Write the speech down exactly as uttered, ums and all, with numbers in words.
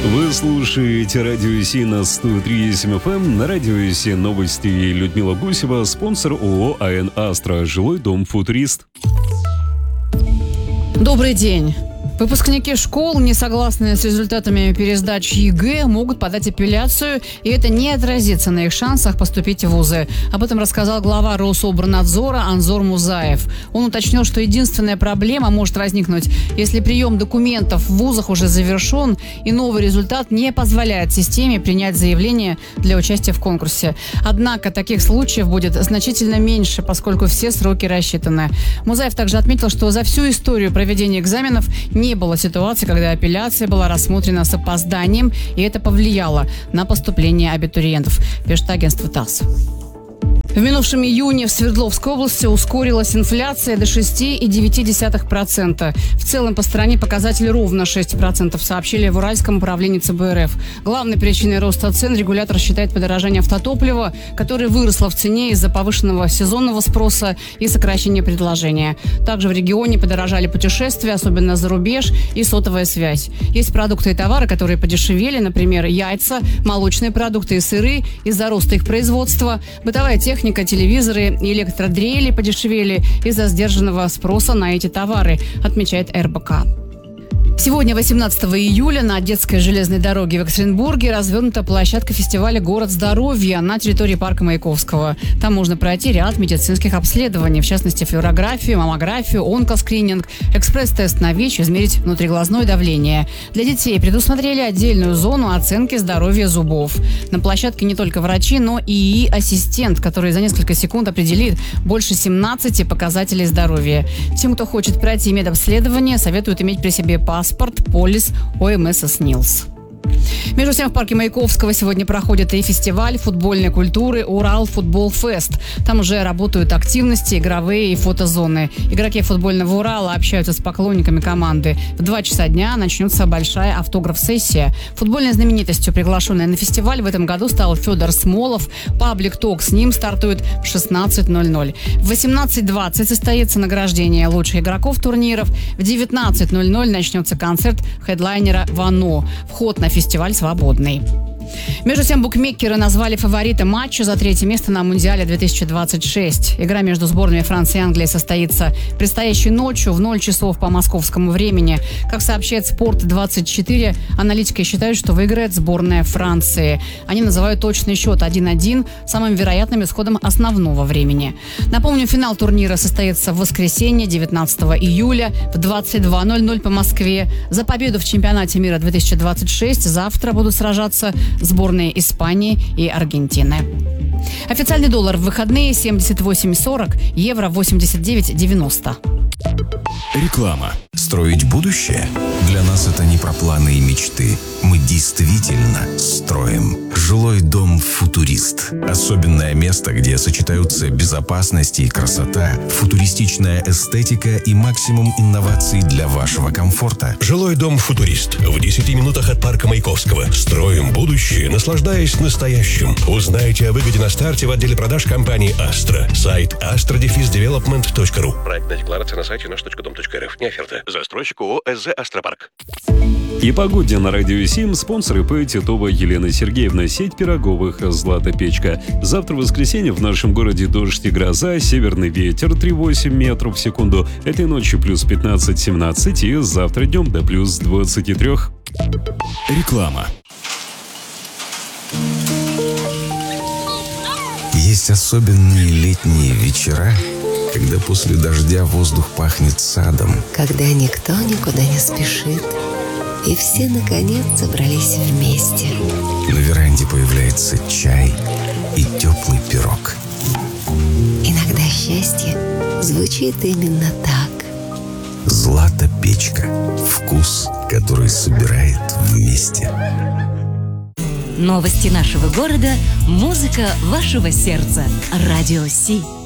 Вы слушаете Радио Си на сто три и семь эф эм. На Радио Си новости. Людмила Гусева, спонсор ООО АН «Астра», жилой дом «Футурист». Добрый день. Выпускники школ, не согласные с результатами пересдач ЕГЭ, могут подать апелляцию, и это не отразится на их шансах поступить в вузы. Об этом рассказал глава Рособорнадзора Анзор Музаев. Он уточнил, что единственная проблема может возникнуть, если прием документов в вузах уже завершен, и новый результат не позволяет системе принять заявление для участия в конкурсе. Однако таких случаев будет значительно меньше, поскольку все сроки рассчитаны. Музаев также отметил, что за всю историю проведения экзаменов не было ситуации, когда апелляция была рассмотрена с опозданием, и это повлияло на поступление абитуриентов, пишет агентство ТАСС. В минувшем июне в Свердловской области ускорилась инфляция до шесть целых девять десятых процента. В целом по стране показатель ровно шесть процентов, сообщили в Уральском управлении ЦБ РФ. Главной причиной роста цен регулятор считает подорожание автотоплива, которое выросло в цене из-за повышенного сезонного спроса и сокращения предложения. Также в регионе подорожали путешествия, особенно за рубеж, и сотовая связь. Есть продукты и товары, которые подешевели, например, яйца, молочные продукты и сыры из-за роста их производства, бытовая техника, Техника, телевизоры и электродрели подешевели из-за сдержанного спроса на эти товары, отмечает эр бэ ка. Сегодня, восемнадцатого июля, на детской железной дороге в Екатеринбурге развернута площадка фестиваля «Город здоровья» на территории парка Маяковского. Там можно пройти ряд медицинских обследований, в частности, флюорографию, маммографию, онкоскрининг, экспресс-тест на ВИЧ, измерить внутриглазное давление. Для детей предусмотрели отдельную зону оценки здоровья зубов. На площадке не только врачи, но и ИИ-ассистент, который за несколько секунд определит больше семнадцати показателей здоровья. Тем, кто хочет пройти медобследование, советуют иметь при себе паспорт. Паспорт, полис, о эм эс и СНИЛС. Между тем, в парке Маяковского сегодня проходит и фестиваль футбольной культуры «Урал Футбол Фест». Там уже работают активности, игровые и фотозоны. Игроки футбольного «Урала» общаются с поклонниками команды. В два часа дня начнется большая автограф-сессия. Футбольной знаменитостью, приглашенной на фестиваль, в этом году стал Федор Смолов. Паблик-ток с ним стартует в шестнадцать ноль ноль. В восемнадцать двадцать состоится награждение лучших игроков турниров. В девятнадцать ноль ноль начнется концерт хедлайнера «Вано». Вход на фестиваль свободный. Между тем, букмекеры назвали фаворита матча за третье место на Мундиале две тысячи двадцать шесть. Игра между сборными Франции и Англии состоится предстоящей ночью в ноль часов по московскому времени. Как сообщает Спорт двадцать четыре, аналитики считают, что выиграет сборная Франции. Они называют точный счет один один самым вероятным исходом основного времени. Напомню, финал турнира состоится в воскресенье, девятнадцатого июля в двадцать два ноль ноль по Москве. За победу в чемпионате мира две тысячи двадцать шесть завтра будут сражаться сборные Испании и Аргентины. Официальный доллар в выходные семьдесят восемь сорок, евро восемьдесят девять девяносто. Реклама. Строить будущее? Для нас это не про планы и мечты. Мы действительно строим. Жилой дом «Футурист». Особенное место, где сочетаются безопасность и красота, футуристичная эстетика и максимум инноваций для вашего комфорта. Жилой дом «Футурист». В десяти минутах от парка Маяковского. Строим будущее, наслаждаясь настоящим. Узнайте о выгоде на старте в отделе продаж компании «Астра». Сайт астра дефис девелопмент точка ру. Проектная декларация на сайте наш точка дом точка эр эф. Не оферта. Застройщик ООО «эс зэ Астропарк». И погоде на Радио семь. Спонсоры ПЭ Титова Елена Сергеевна, сеть пироговых «Злата Печка». Завтра в воскресенье в нашем городе дождь и гроза, северный ветер три целых восемь десятых метров в секунду. Этой ночью плюс пятнадцать-семнадцать и завтра днем до плюс двадцать три. Реклама. Есть особенные летние вечера, когда после дождя воздух пахнет садом. Когда никто никуда не спешит, и все, наконец, собрались вместе. На веранде появляется чай и теплый пирог. Иногда счастье звучит именно так. «Злата Печка». Вкус, который собирает вместе. Новости нашего города, музыка вашего сердца. Радио Си.